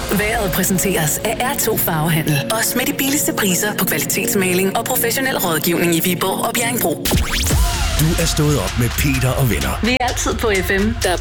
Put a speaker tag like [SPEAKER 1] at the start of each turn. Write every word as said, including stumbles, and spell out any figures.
[SPEAKER 1] Været præsenteres af R to Farvehandel. Også med de billigste priser på kvalitetsmaling og professionel rådgivning i Viborg og Bjerringbro.
[SPEAKER 2] Du er stået op med Peter og venner.
[SPEAKER 1] Vi er altid på F M. Der